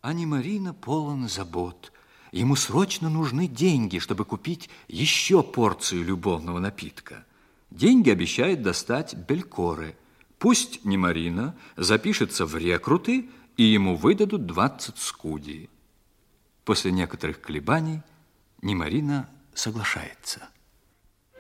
А Немарина полон забот. Ему срочно нужны деньги, чтобы купить еще порцию любовного напитка. Деньги обещает достать Белькоре. Пусть Немарина запишется в рекруты, и ему выдадут 20 скудий. После некоторых колебаний Немарина соглашается.